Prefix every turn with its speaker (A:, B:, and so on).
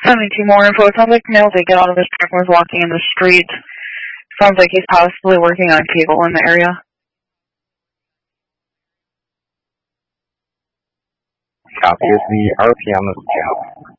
A: 72 more info. It sounds like male did get out of his truck and was walking in the street. Sounds like he's possibly working on cable in the area.
B: Copy. Is the RP on this channel?